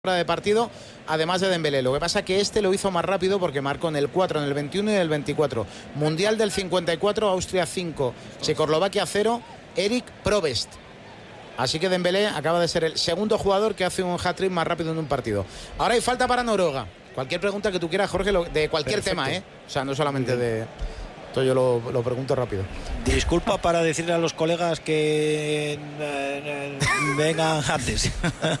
de partido, además de Dembélé. Lo que pasa es que este lo hizo más rápido porque marcó en el 4, en el 21 y en el 24. Mundial del 54, Austria 5, Checoslovaquia 0, Eric Probst. Así que Dembélé acaba de ser el segundo jugador que hace un hat-trick más rápido en un partido. Ahora hay falta para Noruega. Cualquier pregunta que tú quieras, Jorge, de cualquier tema, ¿eh? O sea, no solamente de... Esto yo lo pregunto rápido. Disculpa para decirle a los colegas que vengan antes.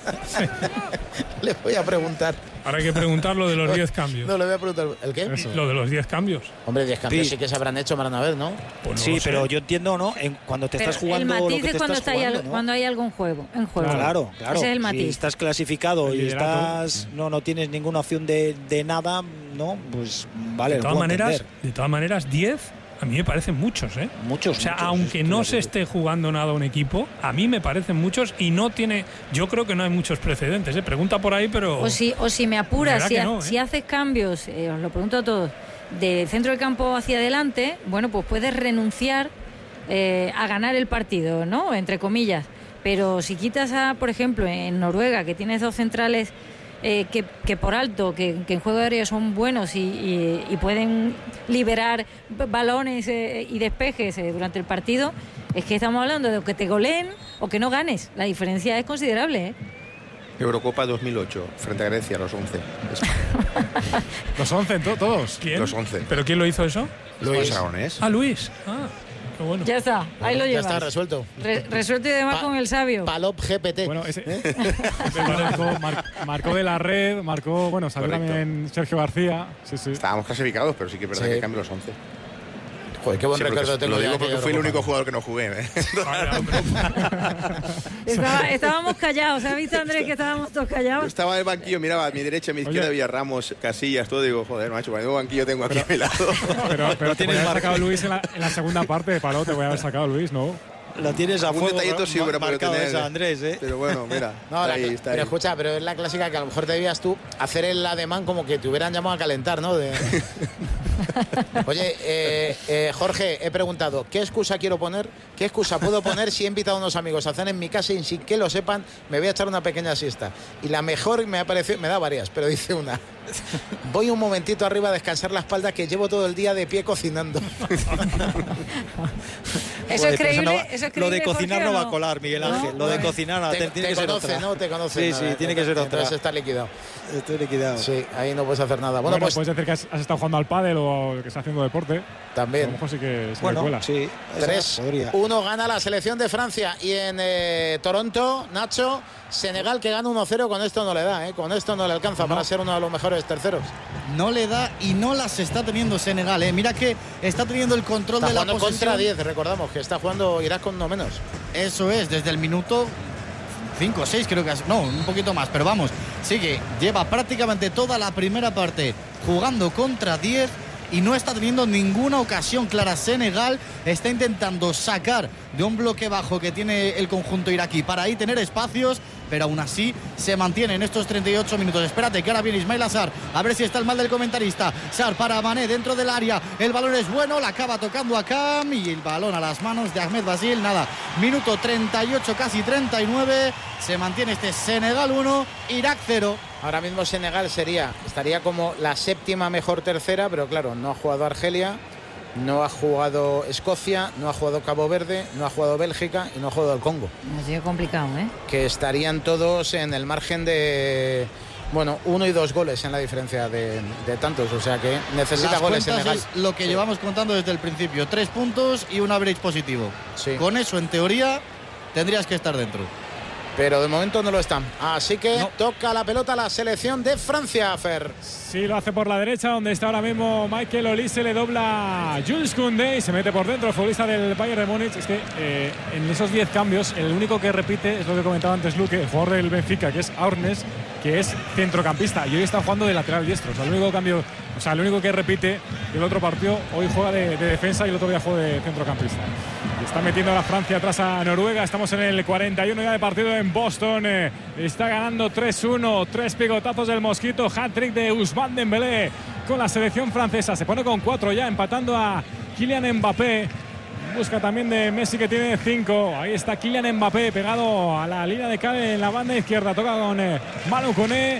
Le voy a preguntar. Ahora hay que preguntar lo de los 10 cambios. No, le voy a preguntar. ¿El qué? Eso. Lo de los 10 cambios. Hombre, 10 cambios Sí. sí que se habrán hecho más de una vez, ¿no? Pues no Sí, lo sé. pero yo entiendo, ¿no? Cuando te estás jugando el lo matiz que es te cuando, estás jugando, ¿no? cuando hay algún juego en juego. Claro. Ese es el matiz. Si estás clasificado El y liderato. no tienes ninguna opción de nada, ¿no? Pues vale, de lo todas puedo entender. maneras, 10 a mí me parecen muchos, ¿eh? Muchos. O sea, muchos, aunque estoy no de se acuerdo. esté jugando nada un equipo, a mí me parecen muchos y no tiene... Yo creo que no hay muchos precedentes, ¿eh? Pregunta por ahí, pero... O si me apuras, Verá que no, ¿eh? si haces cambios, os lo pregunto a todos, del centro del campo hacia adelante, bueno, pues puedes renunciar a ganar el partido, ¿no? Entre comillas. Pero si quitas por ejemplo, en Noruega, que tienes dos centrales que por alto, que en juego aéreo son buenos y pueden liberar balones y despejes durante el partido, es que estamos hablando de que te goleen o que no ganes. La diferencia es considerable, ¿eh? Eurocopa 2008, frente a Grecia, los 11. Los 11, todos. ¿Quién? Los 11. ¿Pero quién lo hizo eso? Luis Aragonés. Ah, Luis. Ah, qué bueno. Ya está, ahí lo Ya llevas. está resuelto. Resuelto y además con el sabio. Palop GPT. Bueno, ese marcó de la red, salió Correcto. también Sergio García. Sí, sí. Estábamos clasificados, pero sí que es verdad Sí. que cambio los 11. Joder, qué buen Sí, recuerdo porque tengo. lo de digo aquella porque fui el Eurocopa. único jugador que no jugué. Vaya, hombre. Estábamos callados, ¿has visto, Andrés, que estábamos todos Yo callados? estaba en el banquillo, miraba a mi derecha, a mi izquierda, Oye. había Ramos, Casillas, todo. Digo, joder, macho, cuando banquillo tengo aquí a mi lado. Pero te podía haber sacado Luis en la segunda parte de Paló, te voy a haber sacado Luis, ¿no? La tienes a Algún fuego detallito sí hubiera podido marcado tener. esa, Andrés, ¿eh? Pero bueno, mira, No, está ahí, está pero ahí. escucha, pero es la clásica que a lo mejor debías tú hacer el ademán como que te hubieran llamado a calentar, ¿no? Oye, Jorge, he preguntado, ¿qué excusa quiero poner? ¿Qué excusa puedo poner si he invitado a unos amigos a cenar en mi casa y sin que lo sepan me voy a echar una pequeña siesta? Y la mejor me ha parecido, me da varias, pero dice una: voy un momentito arriba a descansar la espalda que llevo todo el día de pie cocinando. Eso Joder, es pero creíble. no- Eso es lo de creíble, cocinar Jorge, no ¿o va a colar, Miguel ¿No? Ángel. Lo de cocinar Te tiene que ser conoce, otra. ¿no? Te conoce. Sí, sí, tiene que ser otra. Entonces está liquidado. Estoy liquidado. Sí, ahí no puedes hacer nada. Bueno, Bueno, pues puedes decir que has estado jugando al pádel o que estás haciendo deporte. A lo también. mejor sí que Bueno, cuela. sí. esa podría. 3-1 gana la selección de Francia. Y en Toronto, Nacho, Senegal que gana 1-0. Con esto no le da, ¿eh? Con esto no le alcanza para ser uno de los mejores terceros. No le da y no las está teniendo Senegal, ¿eh? Mira que está teniendo el control Está de la jugando posesión. contra 10, recordamos que está jugando Irak con uno menos. Eso es, desde el minuto 5 o 6 creo que no, un poquito más, pero vamos, sigue, lleva prácticamente toda la primera parte jugando contra 10 y no está teniendo ninguna ocasión clara. Senegal está intentando sacar de un bloque bajo que tiene el conjunto iraquí para ahí tener espacios, pero aún así se mantiene en estos 38 minutos. Espérate que ahora viene Ismail Assar, a ver si está el mal del comentarista. Sar para Mané dentro del área, el balón es bueno, la acaba tocando a Cam y el balón a las manos de Ahmed Basil. Nada, minuto 38, casi 39, se mantiene este Senegal 1, Irak 0. Ahora mismo Senegal estaría como la séptima mejor tercera, pero claro, no ha jugado Argelia, no ha jugado Escocia, no ha jugado Cabo Verde, no ha jugado Bélgica y no ha jugado el Congo, Ha sido complicado, ¿eh? que estarían todos en el margen de, bueno, 1 y 2 goles en la diferencia de tantos, o sea que necesita Las goles cuentas Senegal. es lo que llevamos contando desde el principio, 3 puntos y un average positivo. Sí. Con eso, en teoría, tendrías que estar dentro. Pero de momento no lo están. Así que No. toca la pelota la selección de Francia, Fer. Sí, lo hace por la derecha, donde está ahora mismo Michael Olise, le dobla a Jules Koundé y se mete por dentro el futbolista del Bayern de Múnich. Es que en esos 10 cambios, el único que repite es lo que comentaba antes Luque, el jugador del Benfica, que es Aurnes, que es centrocampista y hoy está jugando de lateral diestro. O sea, el único cambio, el único que repite del otro partido, hoy juega de defensa y el otro día juega de centrocampista. Y está metiendo a la Francia atrás a Noruega. Estamos en el 41 ya de partido en Boston. Está ganando 3-1, 3 picotazos del Mosquito, hat-trick de Ousmane Dembélé con la selección francesa. Se pone con 4 ya, empatando a Kylian Mbappé. Busca también de Messi, que tiene 5. Ahí está Kylian Mbappé pegado a la línea de Cale en la banda izquierda. Toca con Manu Koné.